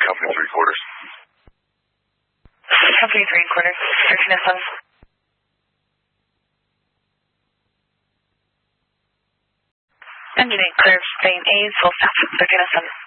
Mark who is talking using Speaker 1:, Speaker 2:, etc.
Speaker 1: Company 3/4.
Speaker 2: Company 3/4, 1307. Engine 8 clear, Spain A's, full staff, 1307.